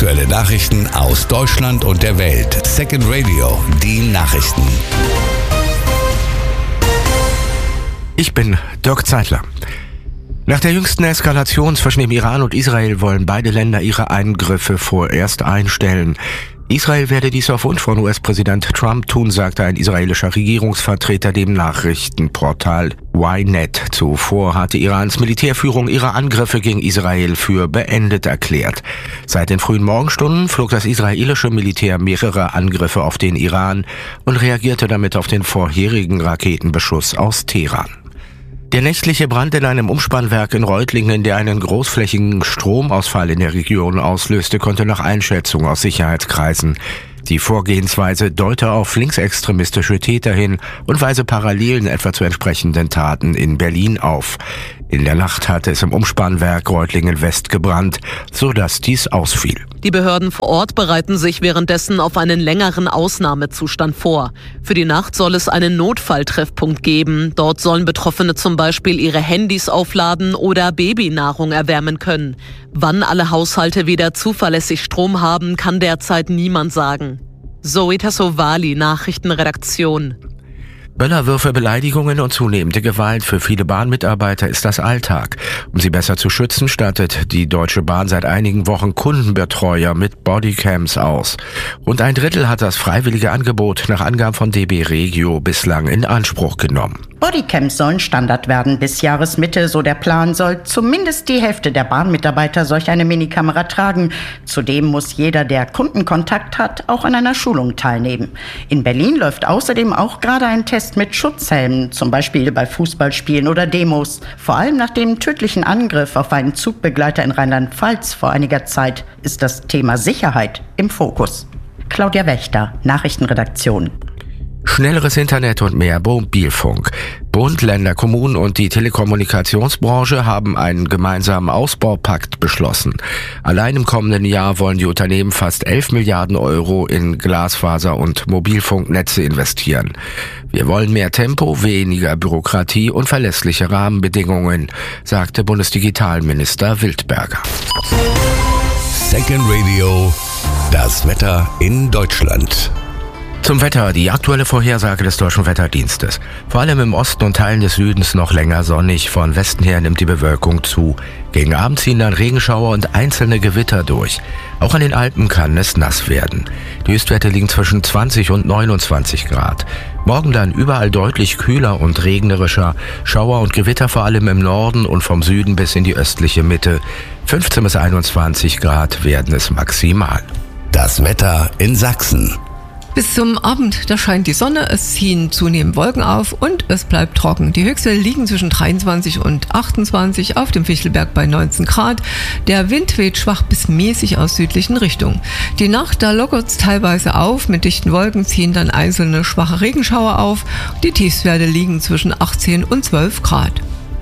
Aktuelle Nachrichten aus Deutschland und der Welt. Second Radio, die Nachrichten. Ich bin Dirk Zeitler. Nach der jüngsten Eskalation zwischen dem Iran und Israel wollen beide Länder ihre Angriffe vorerst einstellen. Israel werde dies auf Wunsch von US-Präsident Trump tun, sagte ein israelischer Regierungsvertreter dem Nachrichtenportal Ynet. Zuvor hatte Irans Militärführung ihre Angriffe gegen Israel für beendet erklärt. Seit den frühen Morgenstunden flog das israelische Militär mehrere Angriffe auf den Iran und reagierte damit auf den vorherigen Raketenbeschuss aus Teheran. Der nächtliche Brand in einem Umspannwerk in Reutlingen, der einen großflächigen Stromausfall in der Region auslöste, konnte nach Einschätzung aus Sicherheitskreisen. Die Vorgehensweise deute auf linksextremistische Täter hin und weise Parallelen etwa zu entsprechenden Taten in Berlin auf. In der Nacht hatte es im Umspannwerk Reutlingen West gebrannt, sodass dies ausfiel. Die Behörden vor Ort bereiten sich währenddessen auf einen längeren Ausnahmezustand vor. Für die Nacht soll es einen Notfalltreffpunkt geben. Dort sollen Betroffene zum Beispiel ihre Handys aufladen oder Babynahrung erwärmen können. Wann alle Haushalte wieder zuverlässig Strom haben, kann derzeit niemand sagen. Zoe Tassovali, Nachrichtenredaktion. Böllerwürfe, Beleidigungen und zunehmende Gewalt für viele Bahnmitarbeiter ist das Alltag. Um sie besser zu schützen, stattet die Deutsche Bahn seit einigen Wochen Kundenbetreuer mit Bodycams aus. Rund ein Drittel hat das freiwillige Angebot nach Angaben von DB Regio bislang in Anspruch genommen. Bodycams sollen Standard werden. Bis Jahresmitte, so der Plan, soll zumindest die Hälfte der Bahnmitarbeiter solch eine Minikamera tragen. Zudem muss jeder, der Kundenkontakt hat, auch an einer Schulung teilnehmen. In Berlin läuft außerdem auch gerade ein Test mit Schutzhelmen, zum Beispiel bei Fußballspielen oder Demos. Vor allem nach dem tödlichen Angriff auf einen Zugbegleiter in Rheinland-Pfalz vor einiger Zeit ist das Thema Sicherheit im Fokus. Claudia Wächter, Nachrichtenredaktion. Schnelleres Internet und mehr Mobilfunk. Bund, Länder, Kommunen und die Telekommunikationsbranche haben einen gemeinsamen Ausbaupakt beschlossen. Allein im kommenden Jahr wollen die Unternehmen fast 11 Milliarden Euro in Glasfaser- und Mobilfunknetze investieren. Wir wollen mehr Tempo, weniger Bürokratie und verlässliche Rahmenbedingungen, sagte Bundesdigitalminister Wildberger. Second Radio, das Wetter in Deutschland. Zum Wetter, die aktuelle Vorhersage des Deutschen Wetterdienstes. Vor allem im Osten und Teilen des Südens noch länger sonnig. Von Westen her nimmt die Bewölkung zu. Gegen Abend ziehen dann Regenschauer und einzelne Gewitter durch. Auch an den Alpen kann es nass werden. Die Höchstwerte liegen zwischen 20 und 29 Grad. Morgen dann überall deutlich kühler und regnerischer. Schauer und Gewitter vor allem im Norden und vom Süden bis in die östliche Mitte. 15 bis 21 Grad werden es maximal. Das Wetter in Sachsen. Bis zum Abend, da scheint die Sonne, es ziehen zunehmend Wolken auf und es bleibt trocken. Die Höchstwerte liegen zwischen 23 und 28, auf dem Fichtelberg bei 19 Grad. Der Wind weht schwach bis mäßig aus südlichen Richtungen. Die Nacht, da lockert es teilweise auf, mit dichten Wolken ziehen dann einzelne schwache Regenschauer auf. Die Tiefstwerte liegen zwischen 18 und 12 Grad.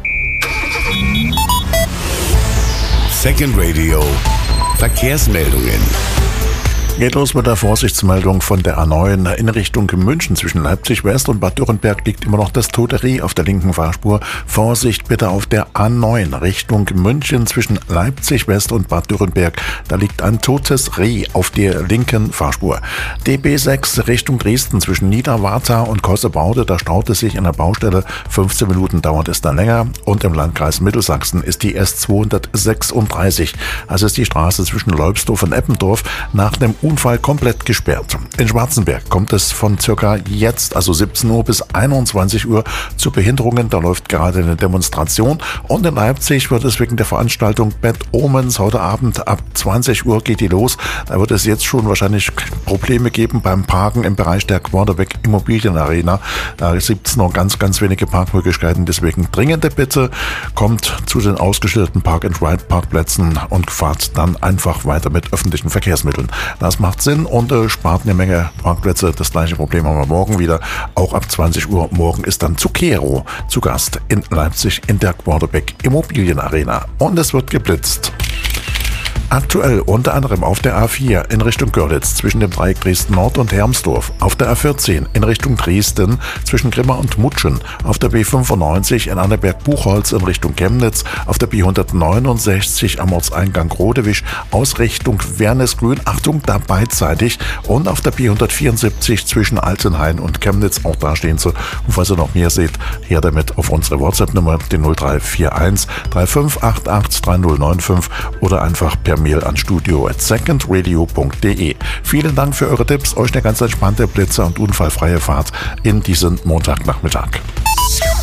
Second Radio, Verkehrsmeldungen. Geht los mit der Vorsichtsmeldung von der A9 in Richtung München. Zwischen Leipzig West und Bad Dürrenberg liegt immer noch das Tote Reh auf der linken Fahrspur. Vorsicht bitte auf der A9 Richtung München zwischen Leipzig West und Bad Dürrenberg. Da liegt ein totes Reh auf der linken Fahrspur. DB6 Richtung Dresden zwischen Niederwarta und Kossebaude. Da staut es sich in der Baustelle. 15 Minuten dauert es dann länger. Und im Landkreis Mittelsachsen ist die S236. Also ist die Straße zwischen Leubsdorf und Eppendorf nach dem Unfall komplett gesperrt. In Schwarzenberg kommt es von circa jetzt, also 17 Uhr bis 21 Uhr zu Behinderungen. Da läuft gerade eine Demonstration. Und in Leipzig wird es wegen der Veranstaltung Bad Omens heute Abend ab 20 Uhr geht die los. Da wird es jetzt schon wahrscheinlich Probleme geben beim Parken im Bereich der Quarterback Immobilienarena. Da gibt es noch ganz wenige Parkmöglichkeiten. Deswegen dringende Bitte, kommt zu den ausgestellten Park-and-Ride-Parkplätzen und fahrt dann einfach weiter mit öffentlichen Verkehrsmitteln. Das macht Sinn und spart eine Menge Parkplätze. Das gleiche Problem haben wir morgen wieder. Auch ab 20 Uhr morgen ist dann Zucchero zu Gast in Leipzig in der Quarterback Immobilienarena. Und es wird geblitzt. Aktuell unter anderem auf der A4 in Richtung Görlitz zwischen dem Dreieck Dresden Nord und Hermsdorf, auf der A14 in Richtung Dresden zwischen Grimma und Mutschen, auf der B95 in Annaberg-Buchholz in Richtung Chemnitz, auf der B169 am Ortseingang Rodewisch aus Richtung Wernesgrün, Achtung, da beidseitig, und auf der B174 zwischen Altenhain und Chemnitz, auch da stehen sie. Und falls ihr noch mehr seht, her damit auf unsere WhatsApp-Nummer, die 0341 3588 3095 oder einfach per Mail an studio@secondradio.de. Vielen Dank für eure Tipps, euch eine ganz entspannte, blitzer- und unfallfreie Fahrt in diesen Montagnachmittag.